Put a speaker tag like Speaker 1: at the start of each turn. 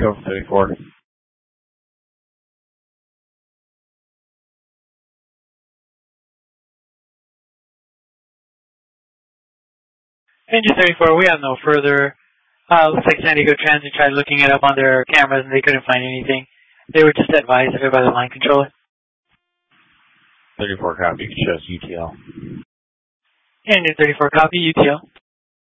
Speaker 1: go for 34.
Speaker 2: Engine 34, we have no further. Looks like San Diego Transit tried looking it up on their cameras and they couldn't find anything. They were just advised of it by the line controller.
Speaker 1: 34 copy, shows UTL.
Speaker 2: Engine 34 copy, UTL.